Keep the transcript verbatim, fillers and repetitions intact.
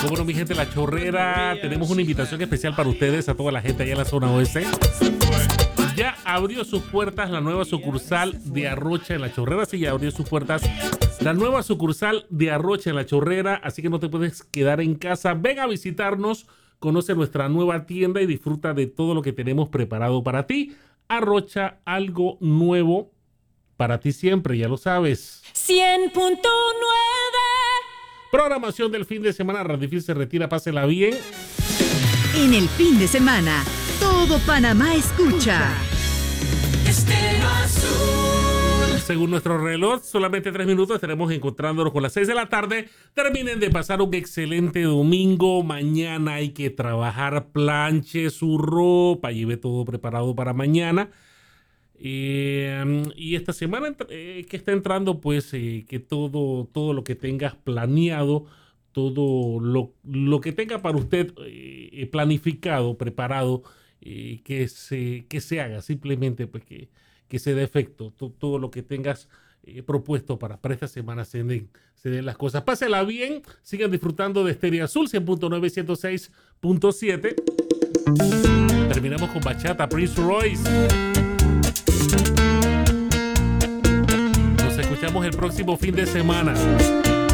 Bueno, mi gente, La Chorrera, tenemos una invitación especial para ustedes, a toda la gente allá en la zona oeste. Ya abrió sus puertas la nueva sucursal de Arrocha en La Chorrera. Sí, ya abrió sus puertas la nueva sucursal de Arrocha en La Chorrera. Así que no te puedes quedar en casa. Ven a visitarnos, conoce nuestra nueva tienda y disfruta de todo lo que tenemos preparado para ti. Arrocha, algo nuevo para ti siempre, ya lo sabes. cien punto nueve. Programación del fin de semana. Radifil se retira, pásela bien. En el fin de semana, todo Panamá escucha. Estéreo Azul. Según nuestro reloj, solamente tres minutos estaremos encontrándonos con las seis de la tarde. Terminen de pasar un excelente domingo. Mañana hay que trabajar, planche su ropa, lleve todo preparado para mañana. Eh, y esta semana eh, que está entrando, pues eh, que todo, todo lo que tengas planeado, todo lo, lo que tenga para usted eh, planificado, preparado, eh, que, se, que se haga, simplemente pues que, que se dé efecto. Todo, todo lo que tengas eh, propuesto para, para esta semana se den, se den las cosas. Pásela bien, sigan disfrutando de Estéreo Azul cien punto nueve, ciento seis punto siete. Terminamos con bachata, Prince Royce. Nos escuchamos el próximo fin de semana.